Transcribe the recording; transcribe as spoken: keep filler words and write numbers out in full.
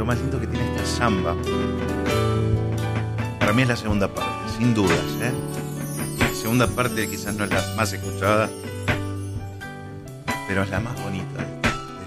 más lindo que tiene esta samba, para mí es la segunda parte, sin dudas, ¿eh? La segunda parte quizás no es la más escuchada, pero es la más bonita.